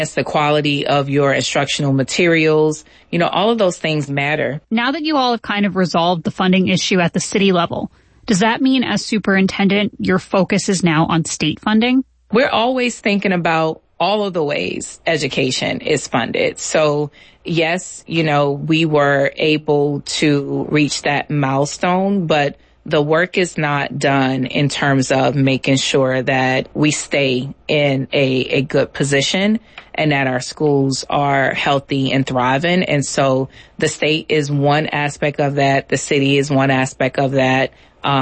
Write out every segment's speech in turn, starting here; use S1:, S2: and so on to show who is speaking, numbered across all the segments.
S1: It's the quality of your instructional materials. All of those things matter.
S2: Now that you all have kind of resolved the funding issue at the city level, does that mean as superintendent, your focus is now on state funding?
S1: We're always thinking about all of the ways education is funded. So yes, we were able to reach that milestone, but the work is not done in terms of making sure that we stay in a good position and that our schools are healthy and thriving. And so the state is one aspect of that. The city is one aspect of that.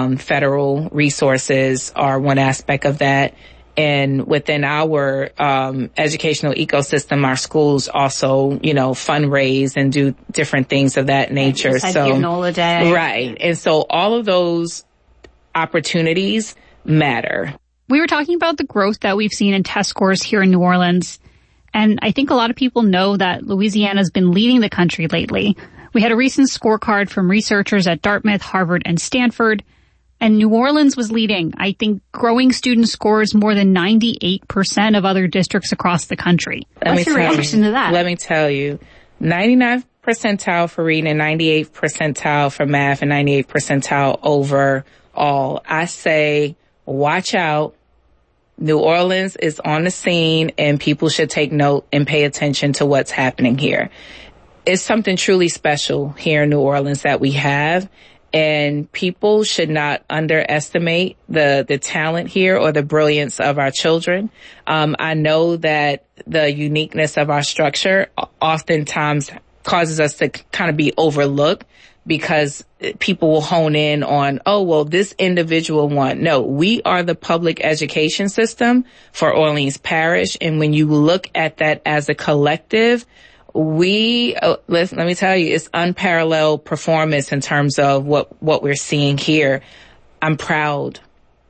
S1: Federal resources are one aspect of that. And within our educational ecosystem, our schools also, fundraise and do different things of that nature.
S2: So NOLA Day.
S1: Right. And so all of those opportunities matter.
S2: We were talking about the growth that we've seen in test scores here in New Orleans. And I think a lot of people know that Louisiana's been leading the country lately. We had a recent scorecard from researchers at Dartmouth, Harvard, and Stanford. And New Orleans was leading, I think, growing student scores more than 98% of other districts across the country. What's your reaction to that?
S1: Let me tell you, 99th percentile for reading, 98th percentile for math, and 98th percentile overall. I say, watch out. New Orleans is on the scene, and people should take note and pay attention to what's happening here. It's something truly special here in New Orleans that we have. And people should not underestimate the talent here or the brilliance of our children. I know that the uniqueness of our structure oftentimes causes us to kind of be overlooked because people will hone in on, this individual one. No, we are the public education system for Orleans Parish. And when you look at that as a collective, let me tell you, it's unparalleled performance in terms of what we're seeing here. I'm proud.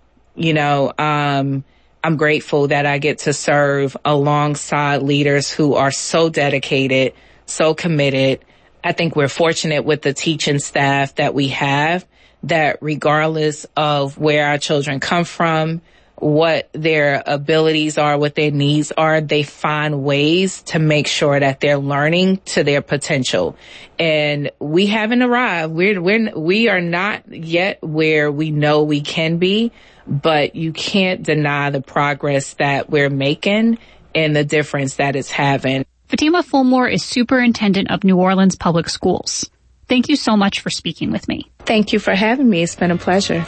S1: I'm grateful that I get to serve alongside leaders who are so dedicated, so committed. I think we're fortunate with the teaching staff that we have, that regardless of where our children come from, what their abilities are, what their needs are, they find ways to make sure that they're learning to their potential. And we haven't arrived. We are not yet where we know we can be, but you can't deny the progress that we're making and the difference that it's having.
S2: Fatima Fulmore is superintendent of New Orleans Public Schools. Thank you so much for speaking with me.
S1: Thank you for having me. It's been a pleasure.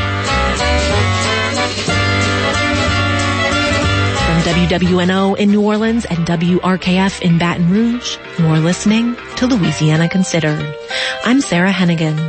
S3: WWNO in New Orleans and WRKF in Baton Rouge, you're listening to Louisiana Considered. I'm Sarah Hennigan.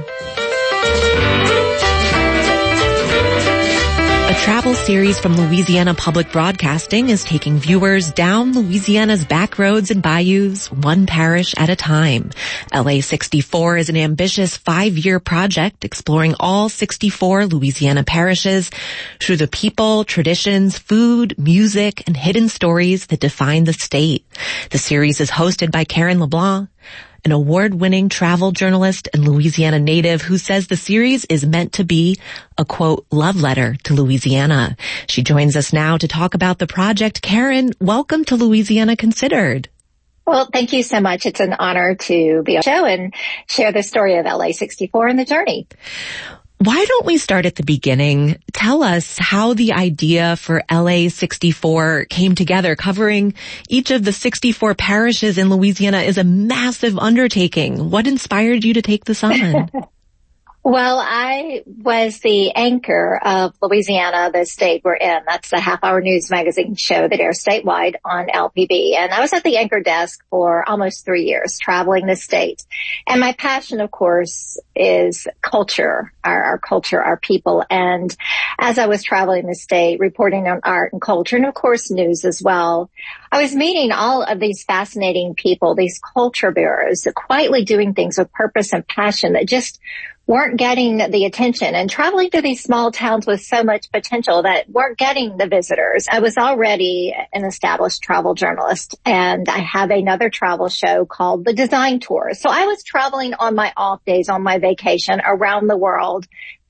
S3: A travel series from Louisiana Public Broadcasting is taking viewers down Louisiana's back roads and bayous, one parish at a time. LA 64 is an ambitious 5-year project exploring all 64 Louisiana parishes through the people, traditions, food, music, and hidden stories that define the state. The series is hosted by Karen LeBlanc, an award-winning travel journalist and Louisiana native who says the series is meant to be a, quote, love letter to Louisiana. She joins us now to talk about the project. Karen, welcome to Louisiana Considered.
S4: Well, thank you so much. It's an honor to be on the show and share the story of LA 64 and the journey.
S3: Why don't we start at the beginning? Tell us how the idea for LA 64 came together. Covering each of the 64 parishes in Louisiana is a massive undertaking. What inspired you to take this on?
S4: Well, I was the anchor of Louisiana, the state we're in. That's the half-hour news magazine show that airs statewide on LPB. And I was at the anchor desk for almost 3 years, traveling the state. And my passion, of course, is culture, our culture, our people. And as I was traveling the state, reporting on art and culture, and of course news as well, I was meeting all of these fascinating people, these culture bearers, quietly doing things with purpose and passion that just weren't getting the attention, and traveling to these small towns with so much potential that weren't getting the visitors. I was already an established travel journalist, and I have another travel show called The Design Tour. So I was traveling on my off days, on my vacation around the world,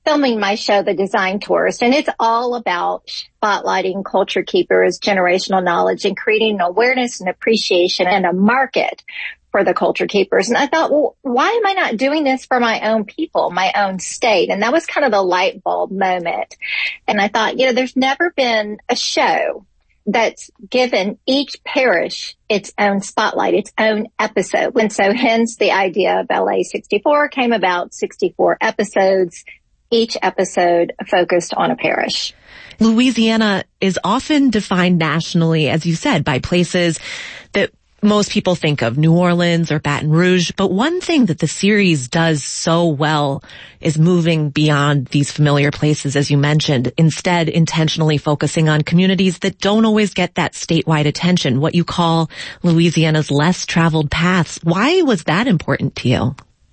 S4: filming my show, The Design Tourist, and it's all about spotlighting culture keepers, generational knowledge, and creating awareness and appreciation and a market for the culture keepers. And I thought, well, why am I not doing this for my own people, my own state? And that was kind of the light bulb moment. And I thought, there's never been a show that's given each parish its own spotlight, its own episode. And so hence the idea of LA 64 came about, 64 episodes, each episode focused on a parish.
S3: Louisiana is often defined nationally, as you said, by places that most people think of, New Orleans or Baton Rouge. But one thing that the series does so well is moving beyond these familiar places, as you mentioned, instead intentionally focusing on communities that don't always get that statewide attention, what you call Louisiana's less traveled paths. Why was that important to you?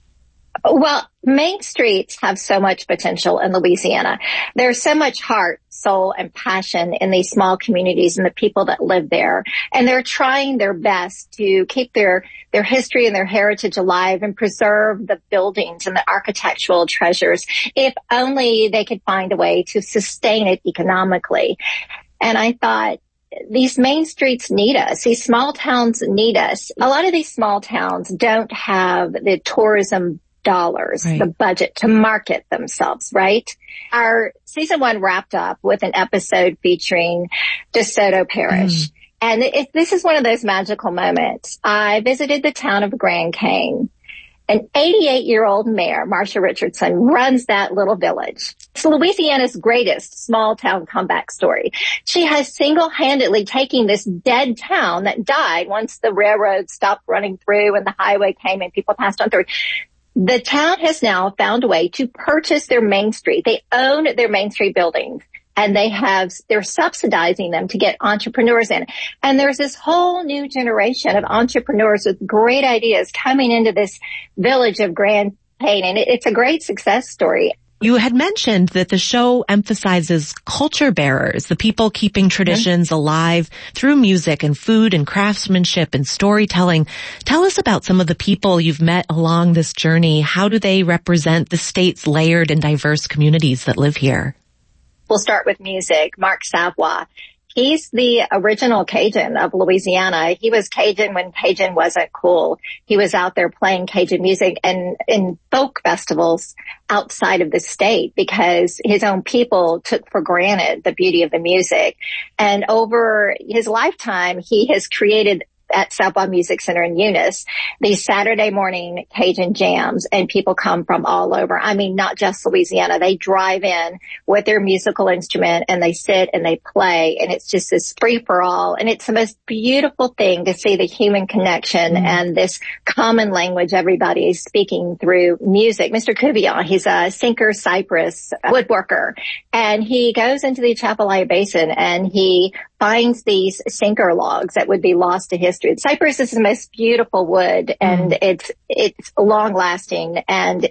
S4: Well, main streets have so much potential in Louisiana. There's so much heart, soul, and passion in these small communities and the people that live there. And they're trying their best to keep their history and their heritage alive and preserve the buildings and the architectural treasures, if only they could find a way to sustain it economically. And I thought, these main streets need us. These small towns need us. A lot of these small towns don't have the tourism dollars, right, the budget to market themselves, right? Our season 1 wrapped up with an episode featuring DeSoto Parish. And this is one of those magical moments. I visited the town of Grand Cane. An 88-year-old mayor, Marsha Richardson, runs that little village. It's Louisiana's greatest small town comeback story. She has single-handedly taken this dead town that died once the railroad stopped running through and the highway came and people passed on through. The town has now found a way to purchase their main street. They own their main street buildings and they're subsidizing them to get entrepreneurs in. And there's this whole new generation of entrepreneurs with great ideas coming into this village of Grand Cane. And it's a great success story.
S3: You had mentioned that the show emphasizes culture bearers, the people keeping traditions alive through music and food and craftsmanship and storytelling. Tell us about some of the people you've met along this journey. How do they represent the state's layered and diverse communities that live here?
S4: We'll start with music. Mark Savoy. He's the original Cajun of Louisiana. He was Cajun when Cajun wasn't cool. He was out there playing Cajun music and in folk festivals outside of the state because his own people took for granted the beauty of the music. And over his lifetime, he has created at Savoy Music Center in Eunice, these Saturday morning Cajun jams, and people come from all over. I mean, not just Louisiana. They drive in with their musical instrument and they sit and they play, and it's just this free for all. And it's the most beautiful thing to see the human connection and this common language everybody is speaking through music. Mr. Cuvion, he's a sinker cypress woodworker, and he goes into the Chapalaya Basin and he finds these sinker logs that would be lost to history. Cypress is the most beautiful wood, and it's long lasting, and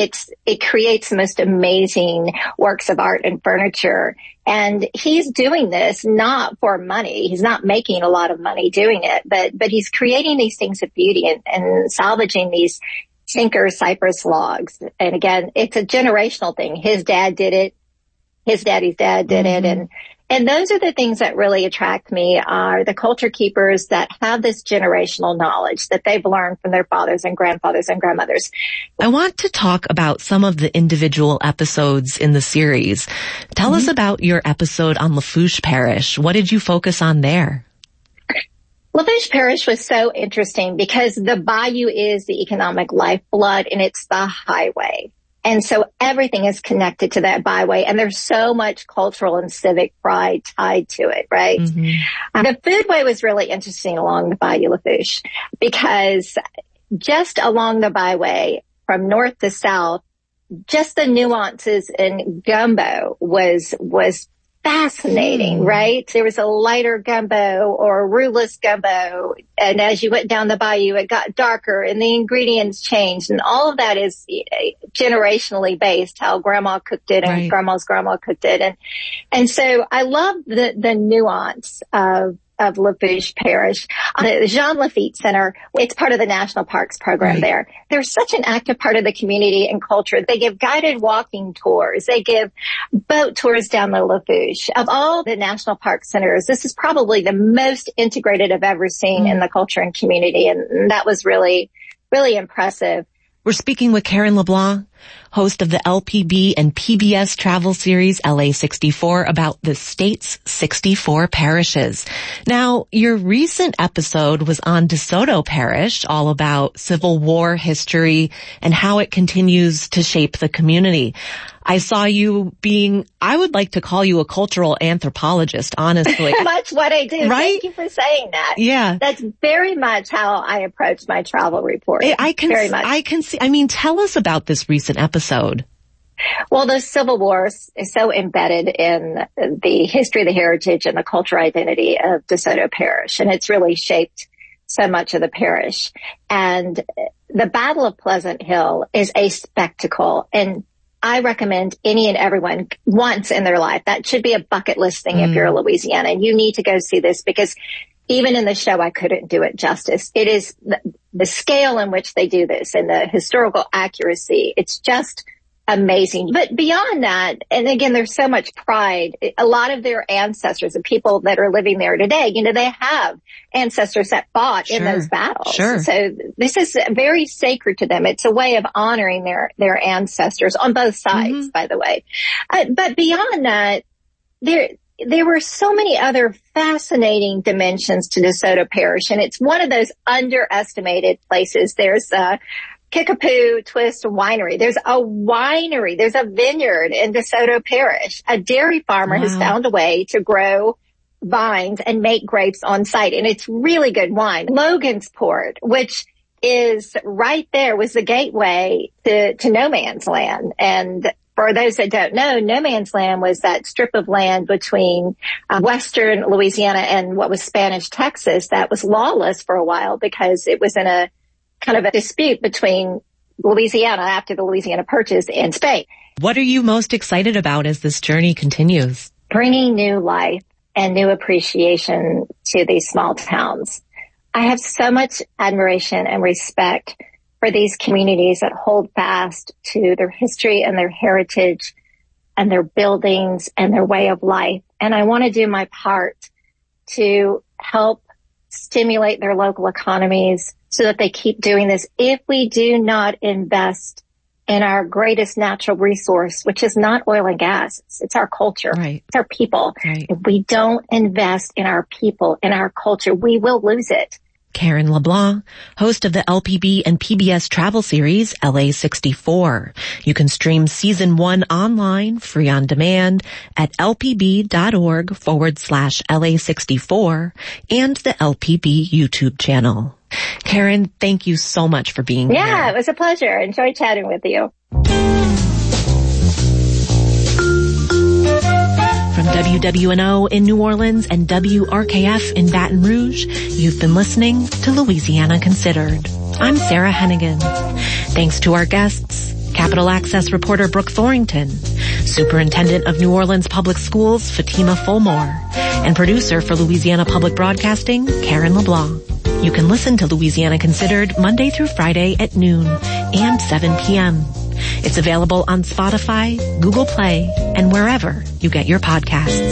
S4: it creates the most amazing works of art and furniture. And he's doing this not for money. He's not making a lot of money doing it, but he's creating these things of beauty and salvaging these sinker cypress logs. And again, it's a generational thing. His dad did it. His daddy's dad did it. And those are the things that really attract me, are the culture keepers that have this generational knowledge that they've learned from their fathers and grandfathers and grandmothers.
S3: I want to talk about some of the individual episodes in the series. Tell us about your episode on Lafourche Parish. What did you focus on there?
S4: Lafourche Parish was so interesting because the bayou is the economic lifeblood, and it's the highway. And so everything is connected to that byway, and there's so much cultural and civic pride tied to it, right? The foodway was really interesting along the Bayou Lafourche because just along the byway from north to south, just the nuances in gumbo was fascinating, right? There was a lighter gumbo or a roux-less gumbo, and as you went down the bayou, it got darker and the ingredients changed, and all of that is generationally based, how grandma cooked it and grandma's grandma cooked it. And so I love the nuance of of Lafourche Parish, the Jean Lafitte Center. It's part of the National Parks program there. They're such an active part of the community and culture. They give guided walking tours. They give boat tours down the Lafourche. Of all the national park centers, this is probably the most integrated I've ever seen in the culture and community. And that was really, really impressive.
S3: We're speaking with Karen LeBlanc, host of the LPB and PBS travel series LA 64, about the state's 64 parishes. Now, your recent episode was on DeSoto Parish, all about Civil War history and how it continues to shape the community. I saw you I would like to call you a cultural anthropologist, honestly.
S4: Much what I do.
S3: Right?
S4: Thank you for saying that.
S3: Yeah.
S4: That's very much how I approach my travel reporting. I can see.
S3: Tell us about this recent episode.
S4: Well, the Civil War is so embedded in the history, the heritage, and the cultural identity of DeSoto Parish, and it's really shaped so much of the parish. And the Battle of Pleasant Hill is a spectacle, and I recommend any and everyone once in their life. That should be a bucket list thing if you're a Louisiana. You need to go see this, because even in the show, I couldn't do it justice. It is the scale in which they do this and the historical accuracy. It's just amazing. But beyond that, and again, there's so much pride. A lot of their ancestors, the people that are living there today, they have ancestors that fought in those battles. So this is very sacred to them. It's a way of honoring their ancestors on both sides, by the way. But beyond that, there were so many other fascinating dimensions to DeSoto Parish, and it's one of those underestimated places. There's Kickapoo Twist Winery. There's a winery. There's a vineyard in DeSoto Parish. A dairy farmer has found a way to grow vines and make grapes on site, and it's really good wine. Logansport, which is right there, was the gateway to No Man's Land. And for those that don't know, No Man's Land was that strip of land between western Louisiana and what was Spanish Texas that was lawless for a while, because it was in a kind of a dispute between Louisiana after the Louisiana Purchase and Spain.
S3: What are you most excited about as this journey continues?
S4: Bringing new life and new appreciation to these small towns. I have so much admiration and respect for these communities that hold fast to their history and their heritage and their buildings and their way of life. And I want to do my part to help stimulate their local economies so that they keep doing this. If we do not invest in our greatest natural resource, which is not oil and gas, it's our culture, it's our people. If we don't invest in our people, in our culture, we will lose it.
S3: Karen LeBlanc, host of the LPB and PBS travel series LA 64. You can stream season 1 online, free on demand, at lpb.org/LA 64 and the LPB YouTube channel. Karen, thank you so much for being here.
S4: Yeah, it was a pleasure. Enjoyed chatting with you.
S3: From WWNO in New Orleans and WRKF in Baton Rouge, you've been listening to Louisiana Considered. I'm Sarah Hennigan. Thanks to our guests, Capitol Access reporter Brooke Thorington, Superintendent of New Orleans Public Schools Fatima Fulmore, and producer for Louisiana Public Broadcasting, Karen LeBlanc. You can listen to Louisiana Considered Monday through Friday at noon and 7 p.m. It's available on Spotify, Google Play, and wherever you get your podcasts.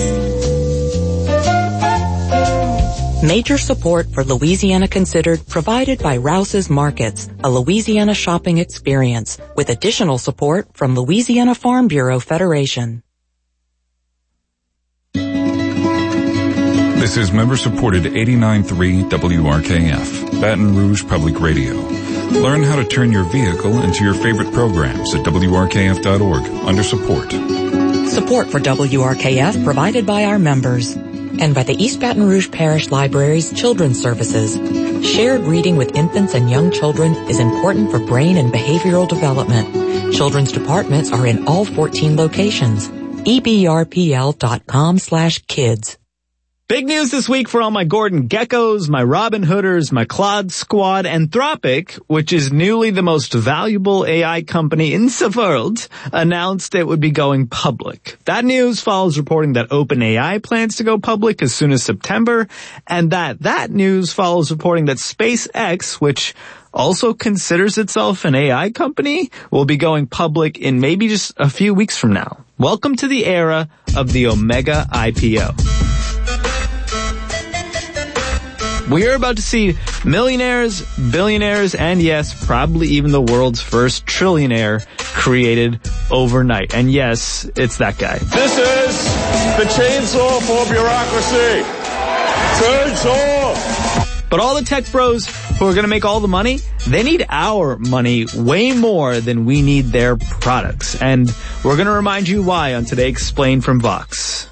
S5: Major support for Louisiana Considered provided by Rouse's Markets, a Louisiana shopping experience, with additional support from Louisiana Farm Bureau Federation.
S6: This is member-supported 89.3 WRKF, Baton Rouge Public Radio. Learn how to turn your vehicle into your favorite programs at WRKF.org under support.
S5: Support for WRKF provided by our members and by the East Baton Rouge Parish Library's Children's Services. Shared reading with infants and young children is important for brain and behavioral development. Children's departments are in all 14 locations. ebrpl.com/kids.
S7: Big news this week for all my Gordon Geckos, my Robin Hooders, my Claude Squad. Anthropic, which is newly the most valuable AI company in the world, announced it would be going public. That news follows reporting that OpenAI plans to go public as soon as September, and that news follows reporting that SpaceX, which also considers itself an AI company, will be going public in maybe just a few weeks from now. Welcome to the era of the Omega IPO. We are about to see millionaires, billionaires, and yes, probably even the world's first trillionaire created overnight. And yes, it's that guy.
S8: This is the chainsaw for bureaucracy. Chainsaw!
S7: But all the tech bros who are going to make all the money, they need our money way more than we need their products. And we're going to remind you why on Today Explained from Vox.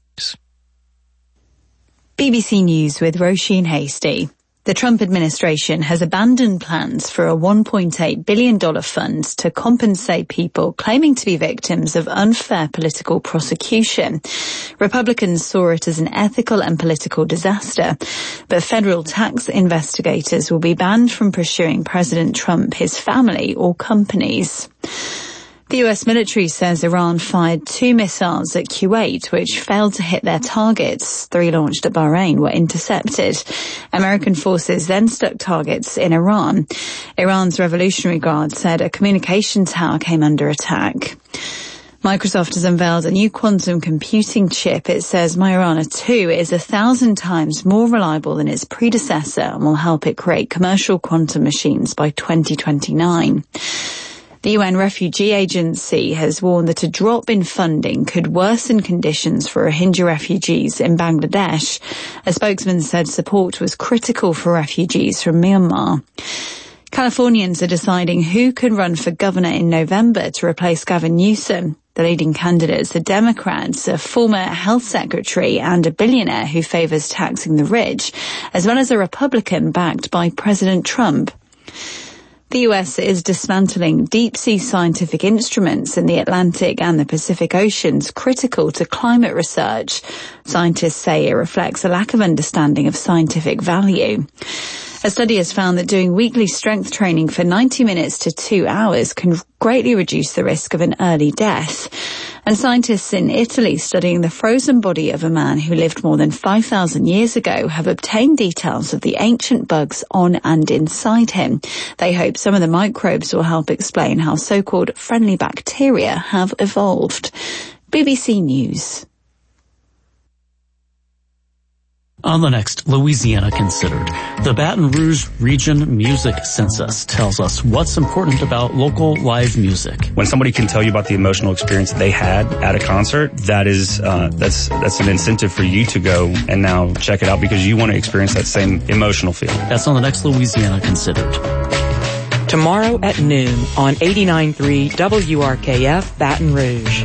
S9: BBC News with Roisin Hastie. The Trump administration has abandoned plans for a $1.8 billion fund to compensate people claiming to be victims of unfair political prosecution. Republicans saw it as an ethical and political disaster, but federal tax investigators will be banned from pursuing President Trump, his family, or companies. The US military says Iran fired 2 missiles at Kuwait, which failed to hit their targets. 3 launched at Bahrain were intercepted. American forces then struck targets in Iran. Iran's Revolutionary Guard said a communication tower came under attack. Microsoft has unveiled a new quantum computing chip. It says Majorana 2 is 1,000 times more reliable than its predecessor and will help it create commercial quantum machines by 2029. The UN Refugee Agency has warned that a drop in funding could worsen conditions for Rohingya refugees in Bangladesh. A spokesman said support was critical for refugees from Myanmar. Californians are deciding who can run for governor in November to replace Gavin Newsom. The leading candidates are Democrats, a former health secretary and a billionaire who favors taxing the rich, as well as a Republican backed by President Trump. The US is dismantling deep-sea scientific instruments in the Atlantic and the Pacific Oceans critical to climate research. Scientists say it reflects a lack of understanding of scientific value. A study has found that doing weekly strength training for 90 minutes to 2 hours can greatly reduce the risk of an early death. And scientists in Italy studying the frozen body of a man who lived more than 5,000 years ago have obtained details of the ancient bugs on and inside him. They hope some of the microbes will help explain how so-called friendly bacteria have evolved. BBC News.
S10: On the next, Louisiana Considered. The Baton Rouge Region Music Census tells us what's important about local live music.
S11: When somebody can tell you about the emotional experience they had at a concert, that's an incentive for you to go and now check it out because you want to experience that same emotional feeling.
S10: That's on the next Louisiana Considered.
S5: Tomorrow at noon on 89.3 WRKF Baton Rouge.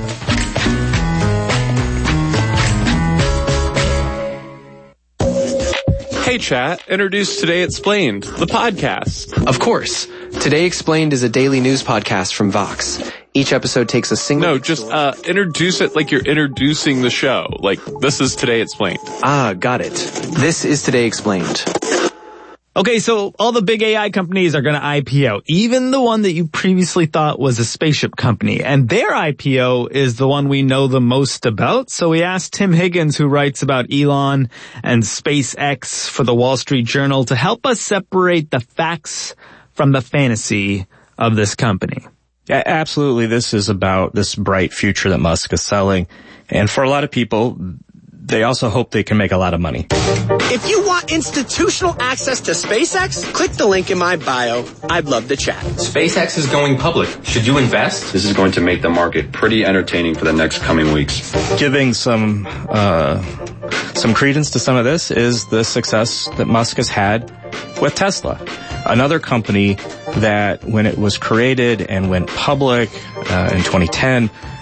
S12: Hey chat, introduce Today Explained, the podcast.
S13: Of course. Today Explained is a daily news podcast from Vox. Each episode takes a single...
S12: No, just introduce it like you're introducing the show. Like, this is Today Explained.
S13: Ah, got it. This is Today Explained.
S7: Okay, so all the big AI companies are going to IPO, even the one that you previously thought was a spaceship company. And their IPO is the one we know the most about. So we asked Tim Higgins, who writes about Elon and SpaceX for the Wall Street Journal, to help us separate the facts from the fantasy of this company.
S14: Yeah, absolutely. This is about this bright future that Musk is selling. And for a lot of people, they also hope they can make a lot of money.
S15: If you want institutional access to SpaceX, click the link in my bio. I'd love to chat.
S16: SpaceX is going public. Should you invest?
S17: This is going to make the market pretty entertaining for the next coming weeks.
S14: Giving some credence to some of this is the success that Musk has had with Tesla. Another company that when it was created and went public in 2010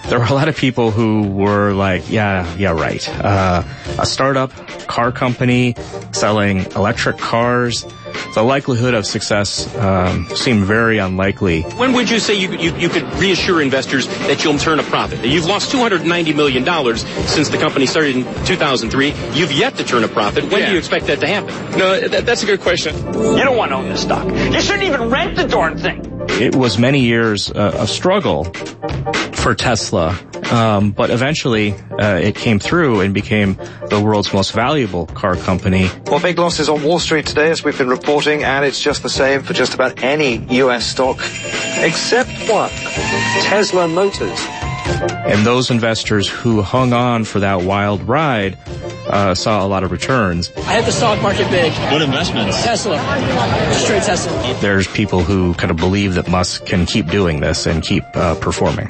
S14: there were a lot of people who were like, yeah, right. A startup car company selling electric cars. The likelihood of success seemed very unlikely.
S16: When would you say you could reassure investors that you'll turn a profit? You've lost $290 million since the company started in 2003. You've yet to turn a profit. When do you expect that to happen?
S12: No, that's a good question.
S18: You don't want to own this stock. You shouldn't even rent the darn thing.
S14: It was many years of struggle for Tesla, but eventually it came through and became the world's most valuable car company.
S19: Well, big losses on Wall Street today, as we've been reporting, and it's just the same for just about any U.S. stock, except one, Tesla Motors.
S14: And those investors who hung on for that wild ride saw a lot of returns.
S18: I hit the stock market big.
S10: What investments?
S18: Tesla. Straight Tesla.
S14: There's people who kind of believe that Musk can keep doing this and keep performing.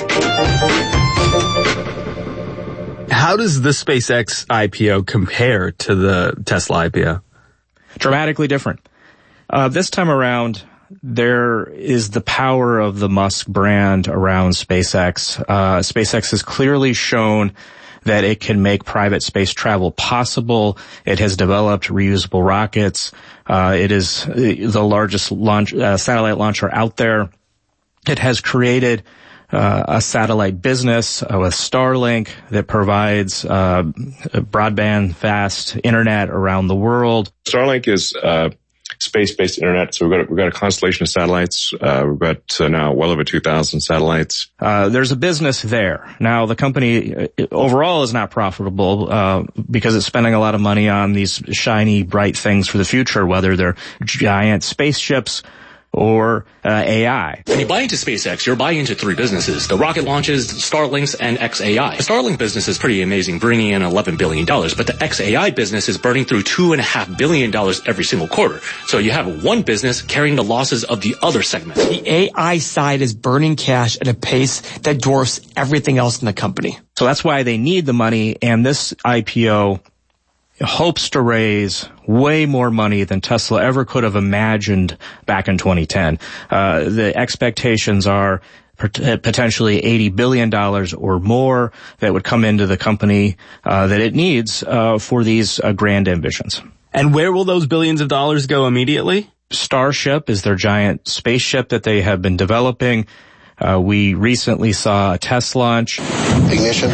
S7: How does the SpaceX IPO compare to the Tesla IPO?
S14: Dramatically different. This time around, there is the power of the Musk brand around SpaceX. SpaceX has clearly shown that it can make private space travel possible. It has developed reusable rockets. It is the largest satellite launcher out there. It has created a satellite business with Starlink that provides broadband, fast internet around the world.
S20: Starlink is space-based internet, so we've got a constellation of satellites. We've got now well over 2,000 satellites.
S14: There's a business there. Now, the company overall is not profitable because it's spending a lot of money on these shiny, bright things for the future, whether they're giant spaceships or AI.
S21: When you buy into SpaceX, you're buying into three businesses: the rocket launches, Starlinks, and xAI. The Starlink business is pretty amazing, bringing in $11 billion, but the xAI business is burning through $2.5 billion every single quarter. So you have one business carrying the losses of the other segments.
S22: The AI side is burning cash at a pace that dwarfs everything else in the company.
S14: So that's why they need the money, and this IPO hopes to raise way more money than Tesla ever could have imagined back in 2010. The expectations are potentially $80 billion or more that would come into the company that it needs for these grand ambitions.
S7: And where will those billions of dollars go immediately?
S14: Starship is their giant spaceship that they have been developing. We recently saw a test launch.
S23: Ignition.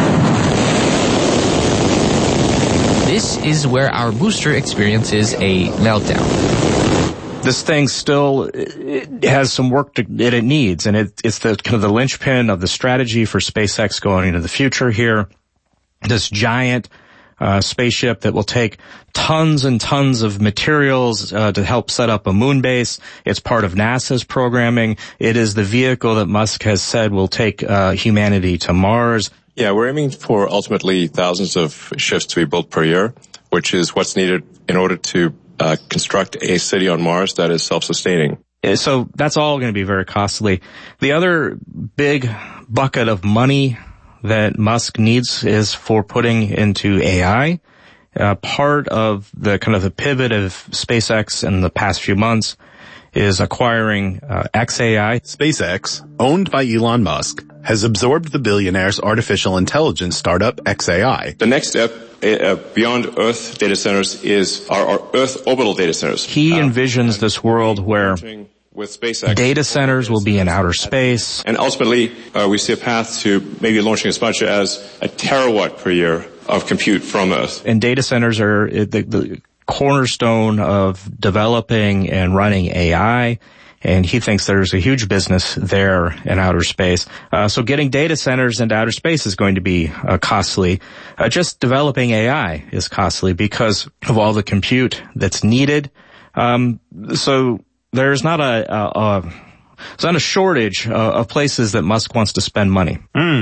S23: This is where our booster experiences a meltdown.
S14: This thing still has some work that it needs, and it's the kind of the linchpin of the strategy for SpaceX going into the future here. This giant spaceship that will take tons and tons of materials to help set up a moon base. It's part of NASA's programming. It is the vehicle that Musk has said will take humanity to Mars.
S20: Yeah, we're aiming for ultimately thousands of ships to be built per year, which is what's needed in order to construct a city on Mars that is self-sustaining.
S14: So that's all going to be very costly. The other big bucket of money that Musk needs is for putting into AI. Part of the kind of the pivot of SpaceX in the past few months is acquiring xAI.
S24: SpaceX, owned by Elon Musk, has absorbed the billionaire's artificial intelligence startup xAI.
S20: The next step beyond Earth data centers is our Earth orbital data centers.
S14: He envisions this world where data centers will be in outer space.
S20: And ultimately, we see a path to maybe launching as much as a terawatt per year of compute from Earth.
S14: And data centers are the cornerstone of developing and running AI. And he thinks there's a huge business there in outer space. So getting data centers into outer space is going to be costly. Just developing AI is costly because of all the compute that's needed. So there's not a shortage of places that Musk wants to spend money.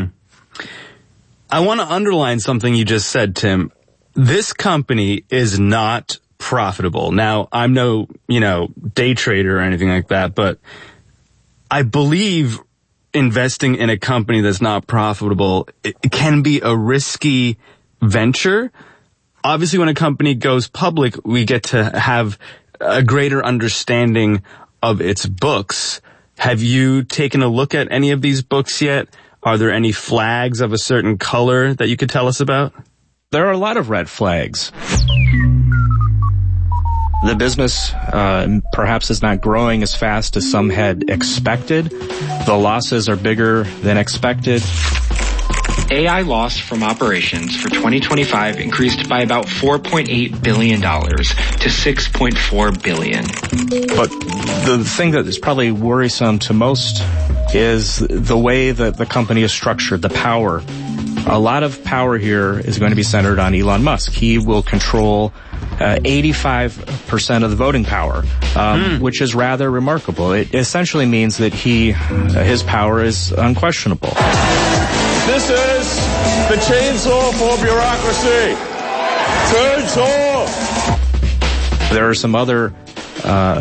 S7: I want to underline something you just said, Tim. This company is not profitable. Now, I'm no, day trader or anything like that, but I believe investing in a company that's not profitable, it can be a risky venture. Obviously, when a company goes public, we get to have a greater understanding of its books. Have you taken a look at any of these books yet?
S1: Are there any flags of a certain color that you could tell us about?
S14: There are a lot of red flags. The business perhaps is not growing as fast as some had expected. The losses are bigger than expected.
S2: AI loss from operations for 2025 increased by about $4.8 billion to $6.4 billion.
S14: But the thing that is probably worrisome to most is the way that the company is structured, the power. A lot of power here is going to be centered on Elon Musk. He will control 85% of the voting power, which is rather remarkable. It essentially means that his power is unquestionable.
S8: This is the chainsaw for bureaucracy. Chainsaw!
S14: There are some other